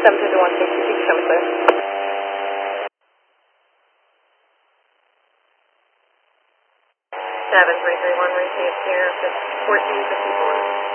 751 KTC, show me clear. 7331, receive here, 1454.